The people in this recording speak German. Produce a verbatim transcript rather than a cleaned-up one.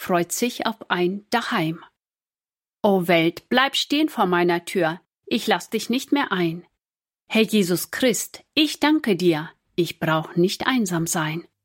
freut sich auf ein Daheim. O Welt, bleib stehen vor meiner Tür, ich lass dich nicht mehr ein. Herr Jesus Christ, ich danke dir, ich brauch nicht einsam sein.